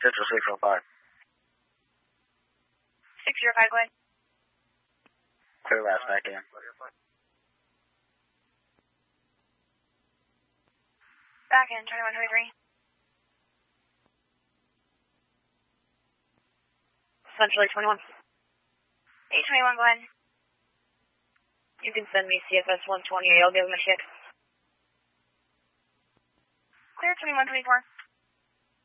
Central 605. 605, go ahead. Clear last back in. Back in, 2123. Central 821. 821, go ahead. You can send me CFS 128. I'll give him a check. Clear 2124.